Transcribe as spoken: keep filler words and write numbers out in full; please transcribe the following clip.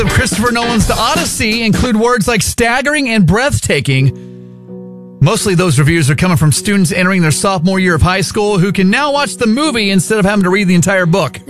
Christopher Nolan's The Odyssey include words like staggering and breathtaking. Mostly those reviews are coming from students entering their sophomore year of high school who can now watch the movie instead of having to read the entire book.